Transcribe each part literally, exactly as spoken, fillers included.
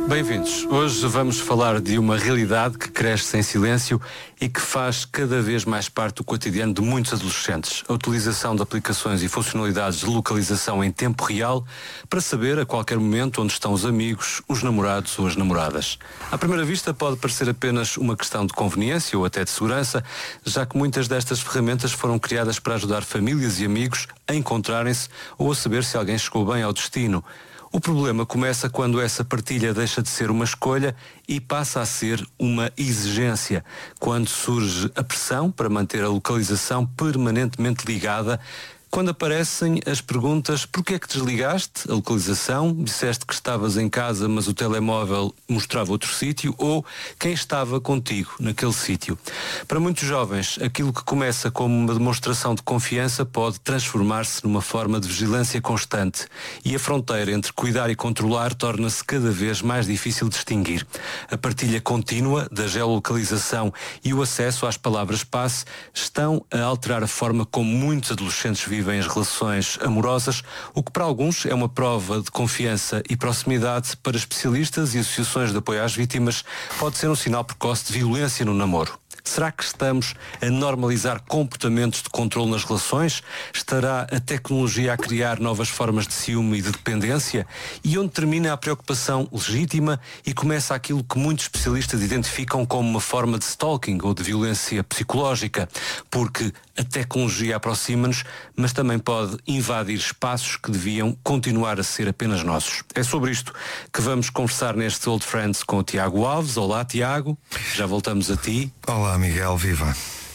Bem-vindos. Hoje vamos falar de uma realidade que cresce em silêncio e que faz cada vez mais parte do cotidiano de muitos adolescentes. A utilização de aplicações e funcionalidades de localização em tempo real para saber a qualquer momento onde estão os amigos, os namorados ou as namoradas. À primeira vista pode parecer apenas uma questão de conveniência ou até de segurança, já que muitas destas ferramentas foram criadas para ajudar famílias e amigos a encontrarem-se ou a saber se alguém chegou bem ao destino. O problema começa quando essa partilha deixa de ser uma escolha e passa a ser uma exigência, quando surge a pressão para manter a localização permanentemente ligada, quando aparecem as perguntas: porquê é que desligaste a localização? Disseste que estavas em casa, mas o telemóvel mostrava outro sítio, ou quem estava contigo naquele sítio. Para muitos jovens, aquilo que começa como uma demonstração de confiança pode transformar-se numa forma de vigilância constante, e a fronteira entre cuidar e controlar torna-se cada vez mais difícil de distinguir. A partilha contínua da geolocalização e o acesso às palavras-passe estão a alterar a forma como muitos adolescentes vivem vivem as relações amorosas, o que para alguns é uma prova de confiança e proximidade, para especialistas e associações de apoio às vítimas pode ser um sinal precoce de violência no namoro. Será que estamos a normalizar comportamentos de controle nas relações? Estará a tecnologia a criar novas formas de ciúme e de dependência? E onde termina a preocupação legítima e começa aquilo que muitos especialistas identificam como uma forma de stalking ou de violência psicológica? Porque a tecnologia aproxima-nos, mas também pode invadir espaços que deviam continuar a ser apenas nossos. É sobre isto que vamos conversar neste Old Friends com o Tiago Alves. Olá, Tiago. Já voltamos a ti. Olá, Miguel, viva.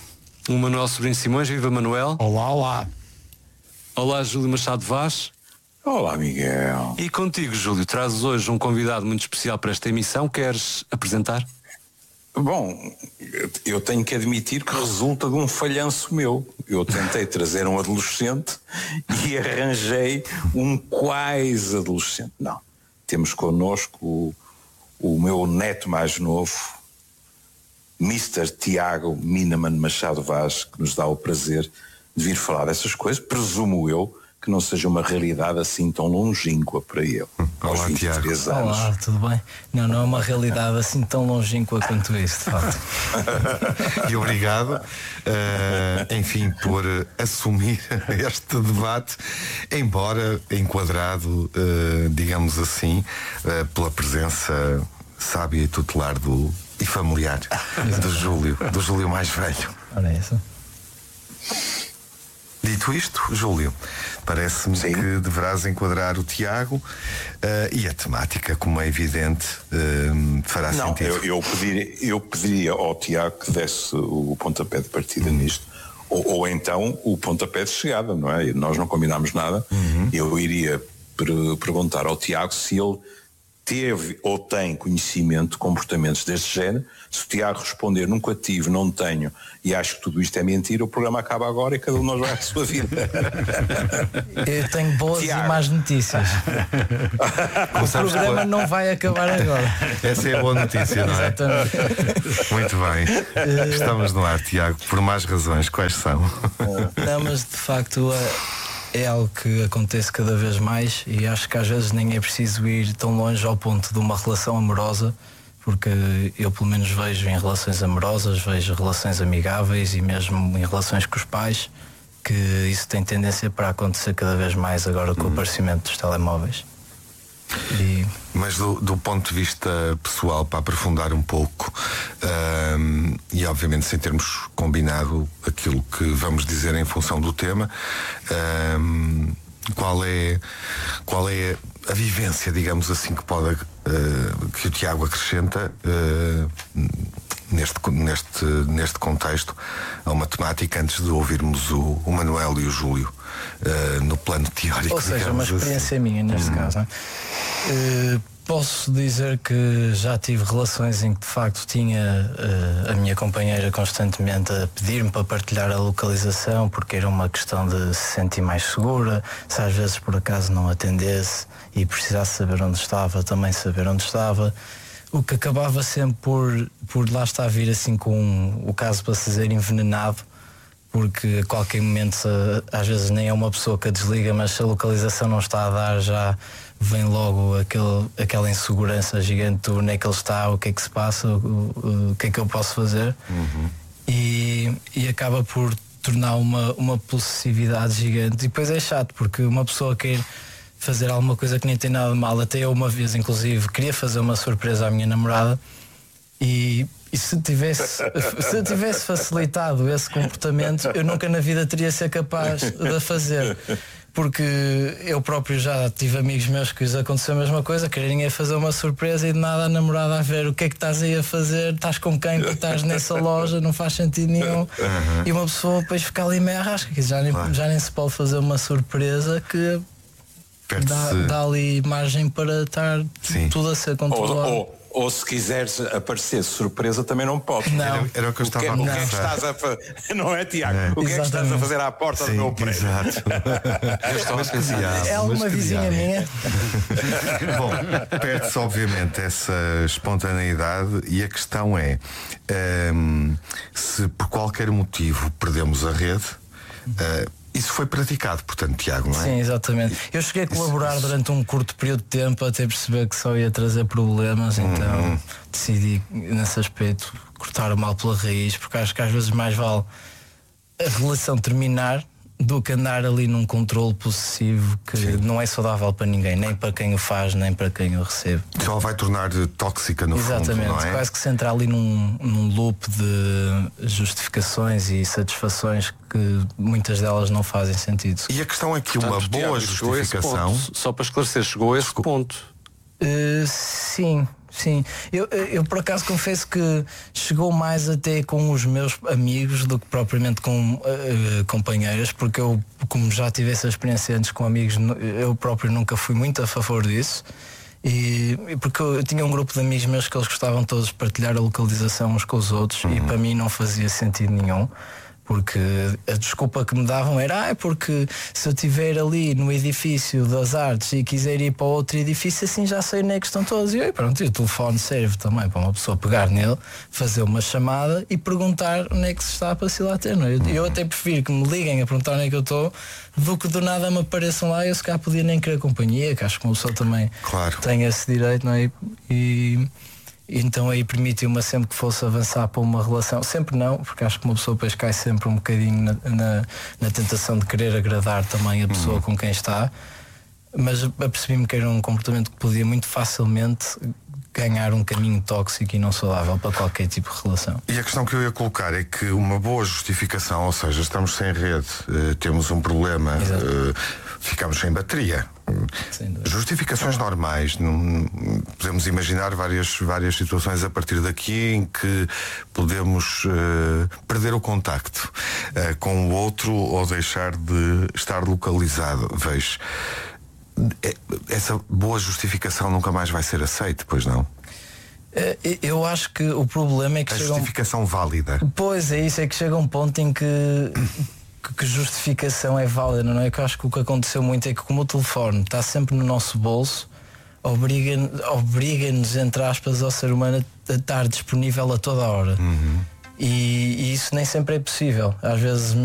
O Manuel Sobrinho Simões, viva Manuel. Olá, olá. Olá, Júlio Machado Vaz. Olá, Miguel. E contigo, Júlio, trazes hoje um convidado muito especial para esta emissão. Queres apresentar? Bom, eu tenho que admitir que resulta de um falhanço meu. Eu tentei trazer um adolescente e arranjei um quase adolescente. Não, temos connosco o, o meu neto mais novo, mister Tiago Minaman Machado Vaz, que nos dá o prazer de vir falar dessas coisas. Presumo eu que não seja uma realidade assim tão longínqua para ele. Olá, aos vinte e três Tiago. anos. Olá, tudo bem? Não, não é uma realidade assim tão longínqua quanto isso, de facto. E obrigado, uh, enfim, por assumir este debate, embora enquadrado, uh, digamos assim, uh, pela presença sábia e tutelar do, e familiar do Júlio, do Júlio mais velho. Olha isso. Dito isto, Júlio, parece-me Sim. que deverás enquadrar o Tiago, uh, e a temática, como é evidente, uh, fará Não, sentido. eu, eu, pediria, eu pediria ao Tiago que desse o pontapé de partida uhum. nisto, ou, ou então o pontapé de chegada, não é? Nós não combinámos nada. Uhum. Eu iria per- perguntar ao Tiago se ele teve ou tem conhecimento de comportamentos deste género. Se o Tiago responder nunca tive, não tenho e acho que tudo isto é mentira, o programa acaba agora e cada um de nós vai à sua vida. Eu tenho boas Tiago. e más notícias. O programa não vai acabar agora. Essa é a boa notícia, não é? Exatamente. Muito bem. Estamos no ar, Tiago, por mais razões. Quais são? Não, mas de facto é, é algo que acontece cada vez mais e acho que às vezes nem é preciso ir tão longe ao ponto de uma relação amorosa, porque eu pelo menos vejo em relações amorosas, vejo relações amigáveis e mesmo em relações com os pais, que isso tem tendência para acontecer cada vez mais agora com o aparecimento dos telemóveis. E... Mas do, do ponto de vista pessoal, para aprofundar um pouco, um, e obviamente sem termos combinado aquilo que vamos dizer em função do tema, um, qual é, qual é a vivência, digamos assim, que pode uh, que o Tiago acrescenta uh, neste, neste, neste contexto a uma temática, antes de ouvirmos o, o Manuel e o Júlio uh, no plano teórico. Ou seja, uma assim. experiência minha neste hum. caso, não é? Uh, posso dizer que já tive relações em que de facto tinha uh, a minha companheira constantemente a pedir-me para partilhar a localização, porque era uma questão de se sentir mais segura. Se às vezes por acaso não atendesse e precisasse saber onde estava, também saber onde estava, o que acabava sempre por, por lá estar a vir assim com o caso para se dizer envenenado, porque a qualquer momento, às vezes nem é uma pessoa que a desliga, mas se a localização não está a dar, já vem logo aquele, aquela insegurança gigante do onde é que ele está, o que é que se passa, o, o, o que é que eu posso fazer. Uhum. e, e acaba por tornar uma, uma possessividade gigante. E depois é chato, porque uma pessoa quer fazer alguma coisa que nem tem nada de mal. Até eu uma vez, inclusive, queria fazer uma surpresa à minha namorada e, e se tivesse se eu tivesse facilitado esse comportamento, eu nunca na vida teria ser capaz de fazer. Porque eu próprio já tive amigos meus que lhes aconteceu a mesma coisa, quererem ir fazer uma surpresa e de nada a namorada a ver o que é que estás aí a fazer, estás com quem, porque estás nessa loja, não faz sentido nenhum. Uhum. E uma pessoa depois fica ali meio arrasca, que já nem, claro. já nem se pode fazer uma surpresa que dá, dá ali margem para estar Sim. tudo a ser controlado. Ou, ou, ou se quiseres aparecer surpresa também não podes. Não. Era, era o que eu estava a pensar. O que é que estás a fazer? Não é, Tiago? É. O que é que estás a fazer à porta Sim, do meu prédio? Exato. Eu estava a pensar. É uma vizinha minha. Bom, perde-se obviamente essa espontaneidade e a questão é um, se por qualquer motivo perdemos a rede. Uh, Isso foi praticado, portanto, Tiago, não é? Sim, exatamente. Eu cheguei a colaborar isso, isso. durante um curto período de tempo até perceber que só ia trazer problemas, uhum. então decidi, nesse aspecto, cortar o mal pela raiz, porque acho que às vezes mais vale a relação terminar do que andar ali num controle possessivo que Sim. não é saudável para ninguém, nem para quem o faz, nem para quem o recebe. Só vai tornar tóxica no Exatamente, fundo, não é? Quase que se entra ali num, num loop de justificações e satisfações que muitas delas não fazem sentido. E a questão é que Portanto, uma boa Tiago, justificação... Só para esclarecer, chegou a esse chegou... ponto. Uh, sim. Sim, eu, eu por acaso confesso que chegou mais até com os meus amigos do que propriamente com uh, companheiras, porque eu, como já tive essa experiência antes com amigos, eu próprio nunca fui muito a favor disso. E porque eu, eu tinha um grupo de amigos meus que eles gostavam todos de partilhar a localização uns com os outros, uhum. e para mim não fazia sentido nenhum. Porque a desculpa que me davam era ah, é porque se eu estiver ali no edifício das artes e quiser ir para outro edifício, assim já sei onde é que estão todos. E eu, pronto, e o telefone serve também para uma pessoa pegar nele, fazer uma chamada e perguntar onde é que se está para se lá ter. Não é? Eu, eu até prefiro que me liguem a perguntar onde é que eu estou do que do nada me apareçam lá e eu se cá podia nem querer companhia, que acho que uma pessoa também claro. tem esse direito, não é? E... Então aí permitiu-me sempre que fosse avançar para uma relação, sempre não, porque acho que uma pessoa depois cai sempre um bocadinho na, na, na tentação de querer agradar também a pessoa uhum. com quem está, mas apercebi-me que era um comportamento que podia muito facilmente ganhar um caminho tóxico e não saudável para qualquer tipo de relação. E a questão que eu ia colocar é que uma boa justificação, ou seja, estamos sem rede, uh, temos um problema, uh, ficamos sem bateria. Justificações normais, não, podemos imaginar várias, várias situações a partir daqui em que podemos uh, perder o contacto uh, com o outro ou deixar de estar localizado. Vejo, essa boa justificação nunca mais vai ser aceita, pois não? Eu acho que o problema é que a chega justificação um... válida. Pois é, isso é que chega a um ponto em que que justificação é válida, não é? Que eu acho que o que aconteceu muito é que como o telefone está sempre no nosso bolso, obriga-nos, obriga-nos entre aspas, ao ser humano a estar disponível a toda a hora. Uhum. E, e isso nem sempre é possível. Às vezes